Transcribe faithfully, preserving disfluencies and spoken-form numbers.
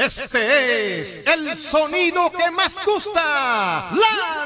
Este es el sonido que más gusta, la